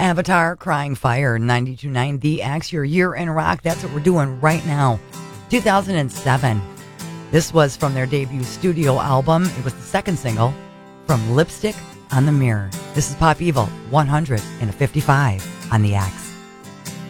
Avatar, Crying Fire, 92.9 The X, your year in rock. That's what we're doing right now. 2007. This was from their debut studio album. It was the second single from Lipstick on the Mirror. This is Pop Evil 155 on The X.